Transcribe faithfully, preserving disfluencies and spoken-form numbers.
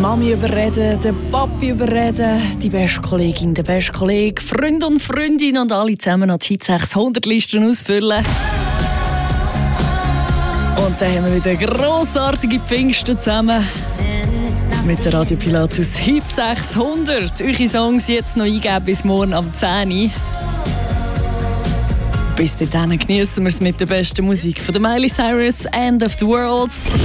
Mami überreden, den Papi überreden, die beste Kollegin, der beste Kollege, Freund und Freundin und alle zusammen noch die Hit sechshundert Listen ausfüllen. Und dann haben wir wieder grossartige Pfingsten zusammen mit der Radio Pilatus Hit sechshundert. Eure Songs jetzt noch eingeben bis morgen am zehn Uhr. Bis dahin genießen wir es mit der besten Musik von der Miley Cyrus, End of the World.